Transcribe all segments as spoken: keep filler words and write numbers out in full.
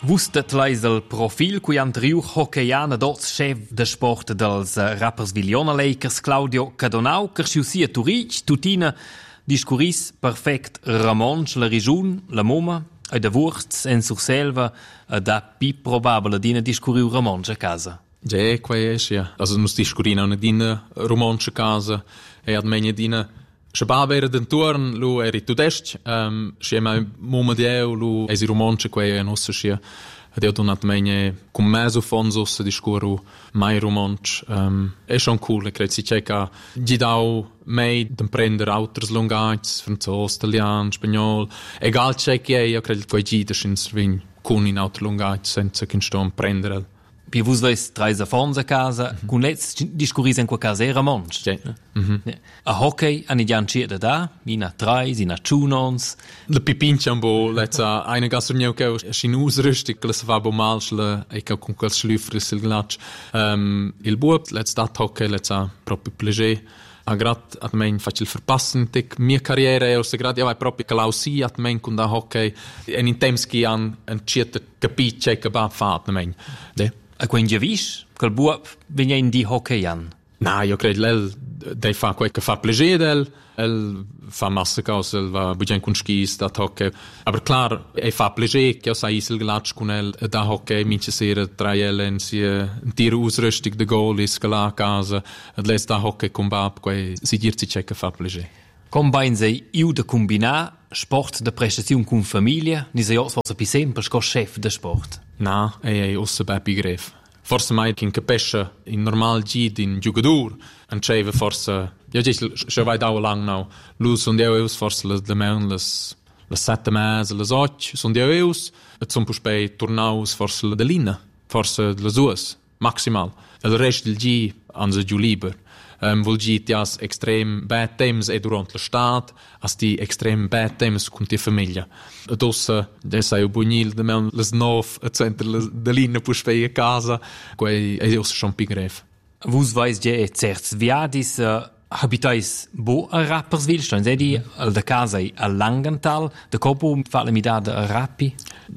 Vustet leis il profil cui antriu hockeyana dots chef de sport dels uh, rappers Viliona Lakers Claudio Cadonau, che sciusia Turic, tutina discuris perfect Ramonch, la Rijun, la Moma, e de Wurz en Surselva, e da pi probabile dina discuriu Ramonch a casa. Ja, quai es, ja. Also nus discurina una dina Ramonch a casa, e ad menia dina Shabab era d'entorn, lu eri tudest, um, schie mai Moma dieu, lu esi Ramonch quai e nossa schie. Ed donat menia cum meso fonso se discuru mai Ramonch. Um, è schon cool, credo si c'è che gidau mei d'imprender auters lungaiz, franzos, italian, spagnol. Egal c'è che io credo quai gides in svin con in auter lungaiz senza che sto imprendere. Pi vus veis treis a fonsa casa, mm-hmm. Cun letz discuris en qua casa era Ramonch. Ja. Mm-hmm. A hockey an idian cieda da, ina treis, ina chunons. Le pipinciambo, let's a eine gasurneu che schin usrüstig, le va bo malschle, e che con quel schlüfris il glatsch. Um, il buob, let's dat hockey, let's a proprio plaisir. A grad at mein facil verpassen tic mia carriera e o se grad ja vai proprio calausi at mein con da hockey en in temski an en cieta capit che che ba fat mein. De. A quin giavis, quel buob vegna in di hockey an. Na, io credo l'el dei fa quel che fa plaisir del, el fa massa cose, el va bugen con skis da hockey. Aber klar, e fa plaisir che sa isel glatsch con el da hockey minche sera traielen si un tiro usrüstig de goal is gala casa, ed les da hockey con bab quei si dir si che che fa plaisir. Combine sei iu de combina sport de prestazione con famiglia, ni sei os forse pi sempre sco chef de sport. Na, e e osse bepi gref. Forse mai kin capesce in normal gid in jugadur, an cheve forse, ja gis sche vai da lang now. Lus und eu eus forse les de meun les les sette mes, les och, sunt eu eus, et zum puspei turnaus forse de lina, forse les us, maximal. El rest del gi anse giu liber. Um, vol git jas extrem bad temps e durant la stat, as di extrem bad temps con tia famiglia. Ed ossa, dessa eu bugnil de meun les nov, et center de lina puspei a casa, quei e ossa schon pi gref. Vus vais je et certs viadis uh, habitais bo a Rapperswil, stein sedi al de casa a Langenthal, de copo fale mi da de a Rappi?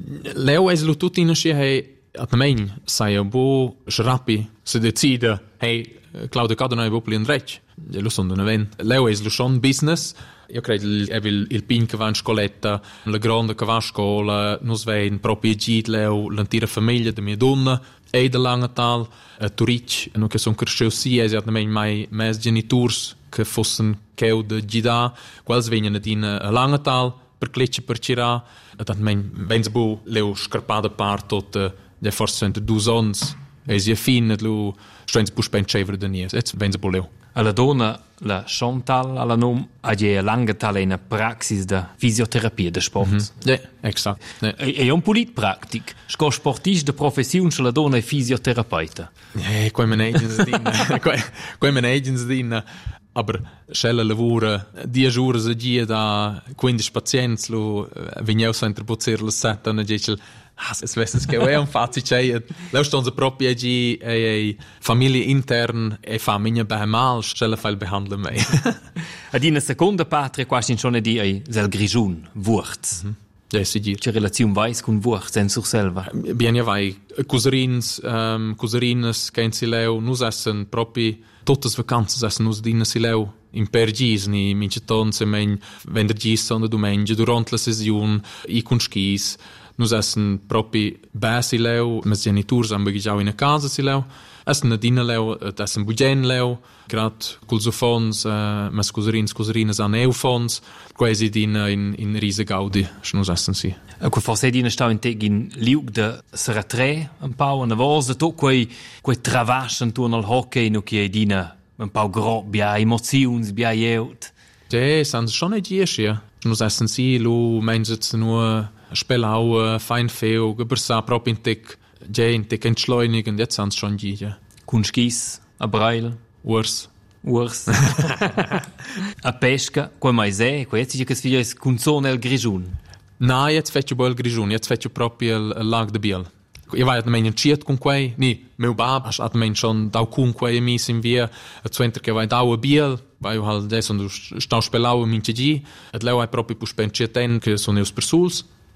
Leo es lu tutti in schi hei at mein sai a bo shrappi se decide hei Claudio Cadonau è proprio in rec. Lo sono un evento. Leo è lo son business. Io credo che il, il pin che va in scoletta, la grande che va a scuola, nos vein proprio gid Leo, l'intera famiglia di mia donna, e da Langenthal, a Turic, non che sono cresciuto sì, e siamo mai mes genitors che fossen cheu de gida, quals vengono in a Langenthal per clecce per cirà, e dat mein vensbo Leo scarpada part tot, de forse entre due sons. E si affine lu strens puspen chever de nies. Et wenn ze boleu. Alla donna la Chantal alla nom a je Langenthal in a praxis de fisioterapia de sport. Mm-hmm. Ja, exact. Ja. E, e un polit practic. Sco sportis de profession la donna e fisioterapeuta. Ja, quei men agents din. quei quei men agents din. Aber schelle lavora die jours a dia da quindici pazients lu vigneu sempre poter la setta na gecel ah es wesses che è un fazzi c'è leu ston se proprio agi e famiglia intern e famiglia be mal schelle fall behandeln mei ad in seconda patria quasi schon di ei sel Grigiun Wurz. Mm-hmm. Ja, si dir. C'è relazione vais con Wurz en sur selva. Bien ja vai couserins um, couserines che in sileu nus essen proprio totes vacanzas essen nus dina sileu in per gis ni minche tonse men vender gis sonda domenica durant la session i con skis nus essen proprio be sileu mes genitors am begiau in a casa sileu essen na dina leu essen bugen leu grad culsofons uh, mes couserins couserines an eufons quasi dina in in riese gaudi nus essen si. Ecco, forse dina sta in teg in liug de seratre un pau una vosa to quei quei travaschen intorno al hockey no che dina un pau grob bia emozions bia jeut. Ja, san schon e diesche. Nus essen si lu meinsetz nur spelau fein feo gebersa proprio in teg ja in teg entschleunigen jetzt sans schon die. Kun skis a brail urs urs a pesca quei mai se quei jetzt che si es kun zone el Grigiun. Na, jetzt fetch bol Grigiun, jetzt fetch proprio il lag de Biel. Io vai ad mein ciet con quei, ni, meu bab, as ad mein schon dau con quei mis in via, at suenter che vai dau a Biel, vai ho halt des und stau spelau min ci gi, at leu ai proprio pus pen cieten che sono eus persuls,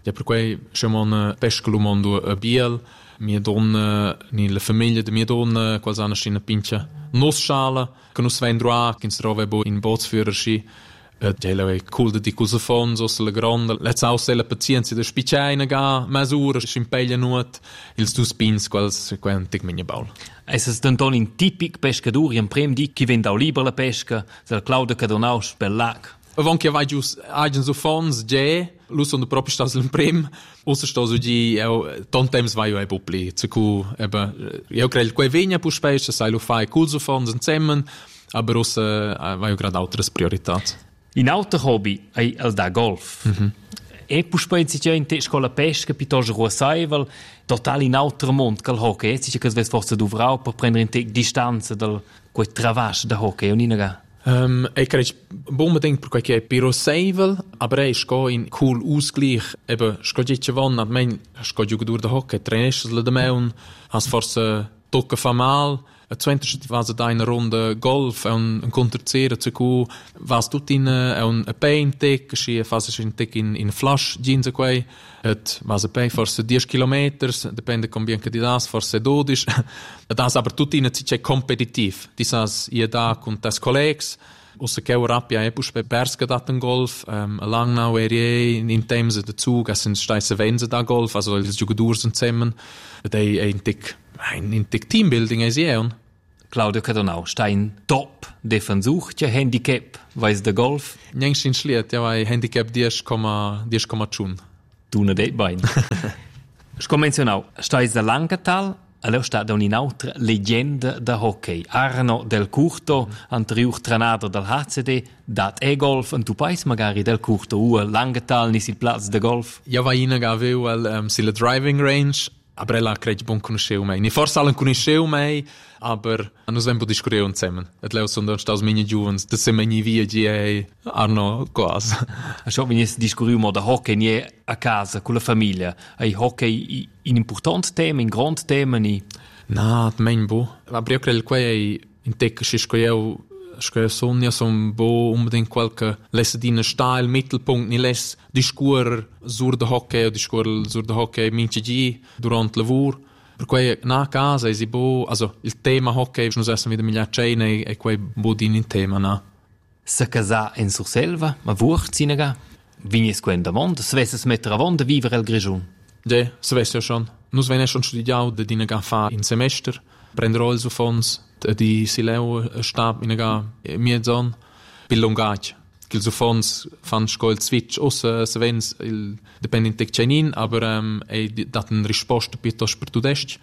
Ja, per cui siamo una pesca lo mondo a Biel, mia donna, nella famiglia di mia donna, quasi hanno una pincha nussschala, che non svendro a, che si trova in Bootsführer schi. Ja, è cool di cosa fonso, la grande, let's auch la pazienza da spicciaina ga, masura, scimpeglia nuot, ils dus pins, quals quantic menia baul. Es ist dann un tipic pescador, in prem di chi vend au liber la pesca, del Claudio Cadonaus per lag. Avon che vai gius agen so fons, ja, lus on proprio stas in prem, ussa stas so di, tantems vai jo e bupli, zu cu, eba, io crel quei vegna pu spesce, sai lo fai cool so fons zusammen, aber ussa vai jo grad altres prioritats. In auto hobby è il da golf. Mm-hmm. E poi pensi che in te scuola pesca piuttosto ruosaivel, total in altro mondo che il hockey. E dice che si forse dovrà per prendere in te distanza dal quel travascio da hockey o ninaga. Um, ich kriege unbedingt perché è pirosaivel, aber è sco in cool Ausgleich. Eben, sco dice von, at mein sco giocatore da hockey, trainest la da meun, has forse tocca fa mal. Zwanzig was da in Runde Golf und ein Konterzieren zu ku was tut in ein Paint Tick sie fast in Tick in in Flash Jeans quei et was a pay forse dieci chilometers dipende con bien che di das forse dodici das aber tut in sich kompetitiv dieses ihr da con das colleagues Osse che Rapia e pus pe Berska daten Golf, ähm, Langnau Area in Themse dazu, das sind steise Wense da Golf, also als Jugadurs sind zusammen, dei ein Tick ein Tick Teambuilding ist ja. Claudio Cadonau, stein top defensur, ja Handicap, weiß der Golf. Njeng sin schliet, ja vai Handicap dieci komma fünf. Tu ne det bein. Scomenzionau, stais da Langenthal. Allora sta da un'altra leggenda da hockey. Arno Del Curto, anterior trenato dal H C D, dat e golf, e tu pais magari Del Curto, u Langenthal, ni sil platz de golf? Ja, va ina gaveu al um, sila driving range, aber ella credi bon conosceu mei. Ni forse allen conosceu mei, aber nus vem po discureu zusammen. Et leu son dann staus mini giuvens, das sem meni via gi Arno quas. Scho wenn es discureu mo da hockey nie a casa con la famiglia. Ai hockey in important tema, in grand tema ni. Na, mein bo. Aber io credo che è in tec si scoieu scoieu sonja som bo unbedingt qualche lessedina style Mittelpunkt ni les discur sur de hockey o discur sur de hockey minci gi durant lavur. Per cui na casa è bo, also il tema hockey non essen wieder migliaia cene e quei bo din in tema na. Se casa in Surselva, ma vucht sinaga. Vignes quenda mond, svesses mettere a vonda vivere il grigiun. Ja, svess ja schon. Nus wenn schon studiau de dinaga fa in semester, prenderò il sufons di sileu stab inaga miezon billungac. Qu'il sufons fan scol switch ossa svens il dependente cenin, aber ähm e dat en risposta piuttosto per tudest.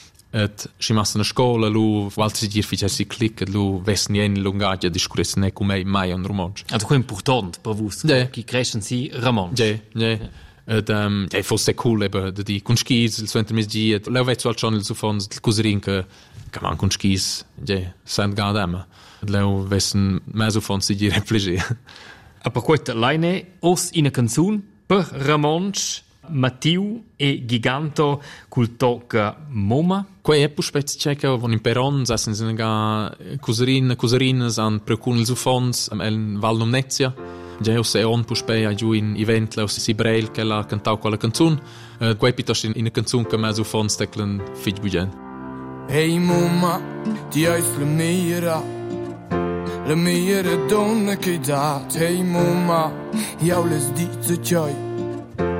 Et si massa na scola lu valti si dir fice si click lu vesni en lungagia discurres ne come mai on romanch. Also è important per vus chi crescen si romanch. Ja, ja. Et ähm e fosse cool eben di con skis il suenter mes gi et leu vezzo al channel su fons il cuserin che che man con skis, ja, sant gadem. Leu vessen meso fons si dir plaisir. A per questa line os in a canzun per romanch Mattiu e Giganto col tocca Moma. Quei è pus spez checa von in Peron, sassen sin ga cuserin, cuserines an precun il sufons am el Val Numnezia. Ja, se on pus pe a giù in event la si brail che la cantau quella canzun. Uh, quei pitos in in a canzun che ma sufons teclen fig bugen. Hey Moma, ti hai la mira. La mia donna che dat. Hey Moma, io les dice choi.